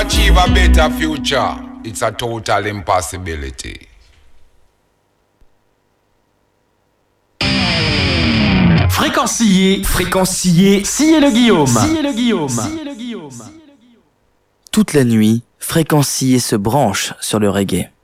achieve a better future, it's a total impossibility. Fréquencier, sciez le Guillaume. Toute la nuit, Fréquencier se branche sur le reggae.